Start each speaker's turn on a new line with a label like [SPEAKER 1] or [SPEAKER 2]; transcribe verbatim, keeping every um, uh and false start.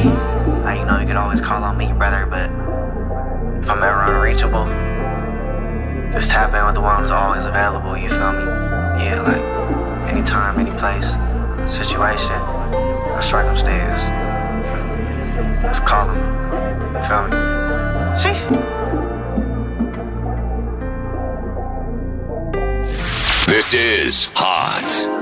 [SPEAKER 1] Like, you know, you could always call on me, brother, but if I'm ever unreachable, just tap in with the one who's always available, you feel me? Yeah, like, anytime, any place, situation, or circumstance. Just call him, you feel me? Sheesh.
[SPEAKER 2] This is Hot.